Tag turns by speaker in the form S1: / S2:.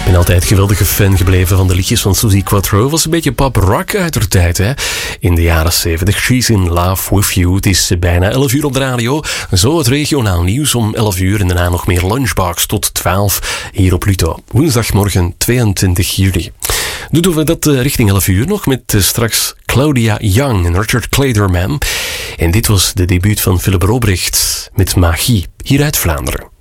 S1: ben altijd geweldige fan gebleven van de liedjes van Suzi Quatro. Was een beetje pop rock uit haar tijd, hè? In de jaren 70. She's in love with you. Het is bijna 11 uur op de radio. Zo het regionaal nieuws om 11 uur en daarna nog meer Lunchbox tot 12 hier op Pluto. Woensdagmorgen 22 juli. Doen we dat richting 11 uur nog met straks Claudia Young en Richard Clayderman. En dit was de debuut van Philip Robrecht met Magie hier uit Vlaanderen.